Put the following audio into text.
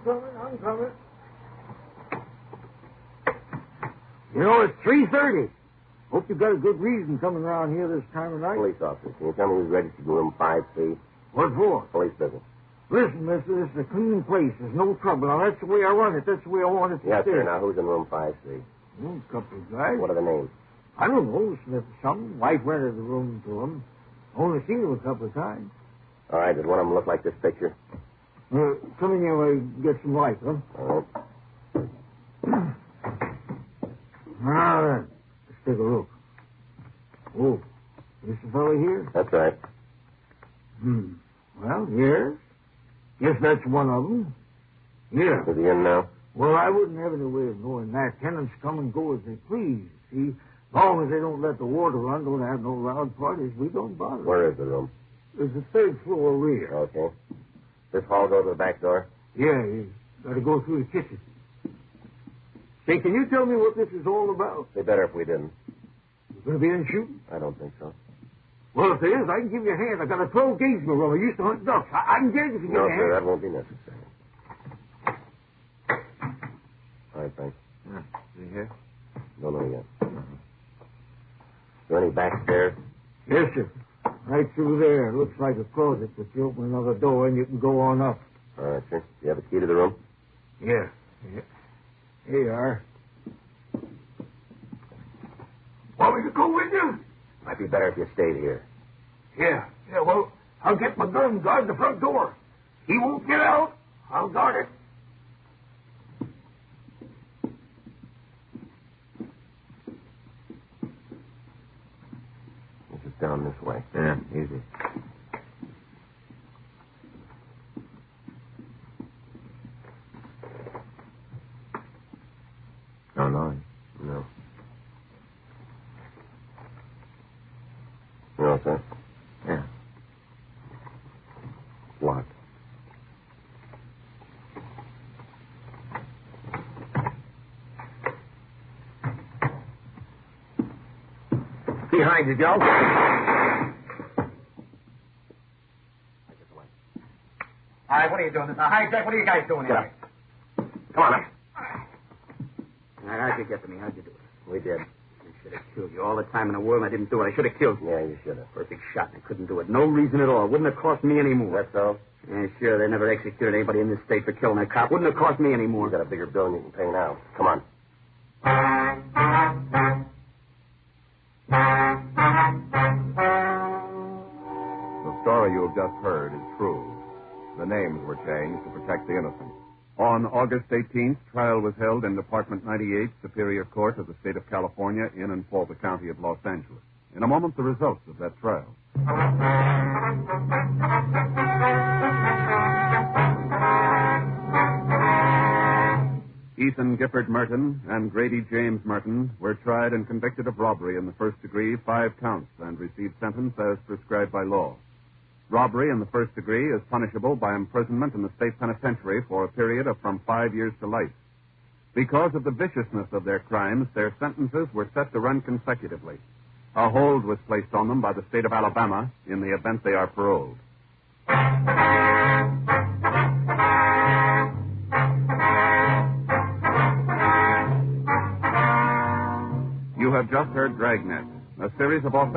I'm coming. You know, it's 3:30. Hope you've got a good reason coming around here this time of night. Police officer, can you tell me who's registered in room 5C? What for? Police business. Listen, mister, this is a clean place. There's no trouble. Now, that's the way I run it. That's the way I want it to Yes, stay. sir. Now, who's in room 5C? A couple of guys. What are the names? I don't know, Smith or something. Wife rented the room to him. Only seen him a couple of times. All right, does one of them look like this picture? Come in here while you get some light, huh? All right. Now then, let's take a look. Oh, this the fellow here? That's right. Well, yes. Guess that's one of them. Yeah. Is he in now? Well, I wouldn't have any way of knowing that. Tenants come and go as they please, see? As long as they don't let the water run, don't have no loud parties, we don't bother. Where is the room? There's the third floor rear. Okay. This hall go to the back door? Yeah, you got to go through the kitchen. Say, can you tell me what this is all about? It'd be better if we didn't. You going to be in shooting? I don't think so. Well, if there is, I can give you a hand. I got a 12-gauge in my room. I used to hunt ducks. I can get it if you give No, me a sir, hand. that won't be necessary. All right, thanks. You here? Don't know yet. Is there any back stairs? Yes, sir. Right through there. Looks like a closet, but you open another door and you can go on up. All right, sir. Do you have a key to the room? Yeah. Here you are. Want me to go with you? Might be better if you stayed here. Yeah, well, I'll get my gun and guard the front door. He won't get out. I'll guard it. This is down this way. Yeah, easy. No. No. You know what's that? Yeah. Locked. Behind you, Joe. I get the light. All right, what are you doing? Hi, Jack, what are you guys doing Get here? up. Come on up. Now, how'd you get to me? How'd you do it? We did. I should have killed you. All the time in the world, I didn't do it. I should have killed you. Yeah, you should have. Perfect shot, and I couldn't do it. No reason at all. Wouldn't have cost me any more. That's so? Yeah, sure, they never executed anybody in this state for killing a cop. Wouldn't have cost me any more. You got a bigger bill than you can pay now. Come on. The story you have just heard is true. The names were changed to protect the innocent. On August 18th, trial was held in Department 98, Superior Court of the State of California, in and for the County of Los Angeles. In a moment, the results of that trial. Ethan Gifford Merton and Grady James Merton were tried and convicted of robbery in the first degree, 5 counts, and received sentence as prescribed by law. Robbery in the first degree is punishable by imprisonment in the state penitentiary for a period of from 5 years to life. Because of the viciousness of their crimes, their sentences were set to run consecutively. A hold was placed on them by the state of Alabama in the event they are paroled. You have just heard Dragnet, a series of